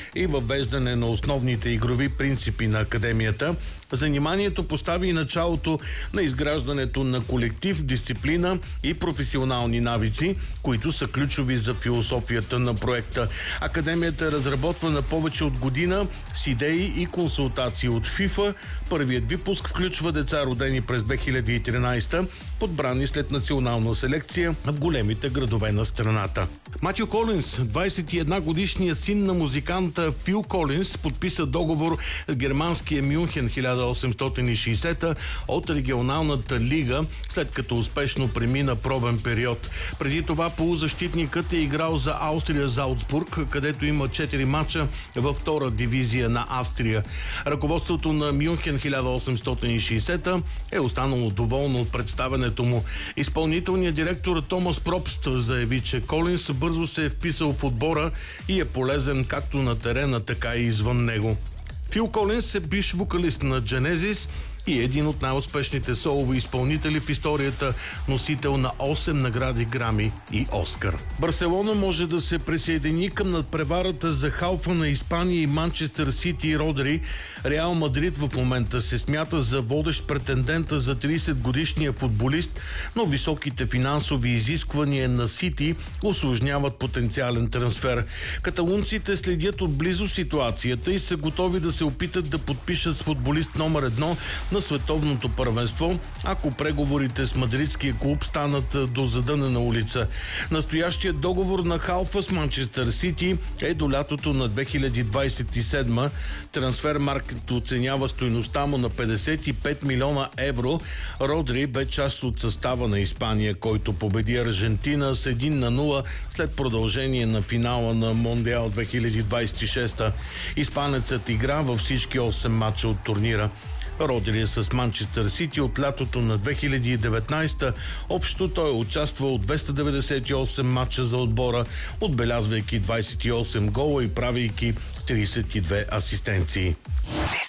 и въвеждане на основните игрови принципи на академията. Заниманието постави и началото на изграждането на колектив, дисциплина и професионални навици, които са ключови за философията на проекта. Академията е разработвана повече от година с идеи и консултации от ФИФА. Първият випуск включва деца, родени през 2013, подбрани след национална селекция в големите градове на страната. Матю Колинс, 21-годишният син на музиканта Фил Колинс, подписа договор с германския Мюнхен 1860 от регионалната лига, след като успешно премина пробен период. Преди това полузащитникът е играл за Аустрия Залцбург, където има 4 мача във втора дивизия на Австрия. Ръководството на Мюнхен 1860 е останало доволно от представенето му. Изпълнителният директор Томас Пробст заяви, че Колинс бързо се е вписал в отбора и е полезен както на терена, така и извън него. Фил Колинс е бивш вокалист на Genesis и един от най-успешните солови изпълнители в историята, носител на 8 награди Грами и Оскар. Барселона може да се присъедини към надпреварата за халфа на Испания и Манчестър Сити и Родри. Реал Мадрид в момента се смята за водещ претендента за 30-годишния футболист, но високите финансови изисквания на Сити усложняват потенциален трансфер. Каталунците следят отблизо ситуацията и са готови да се опитат да подпишат с футболист номер 1 на световното първенство, ако преговорите с мадридския клуб станат до задънена улица. Настоящият договор на халфа с Манчестър Сити е до лятото на 2027. Трансфермаркет оценява стойността му на 55 милиона евро. Родри бе част от състава на Испания, който победи Аржентина с 1-0 след продължение на финала на Мондиал 2026. Испанецът игра във всички 8 мача от турнира. Родри е с Манчестър Сити от лятото на 2019. Общо той е участвал от 298 мача за отбора, отбелязвайки 28 гола и правейки 32 асистенции.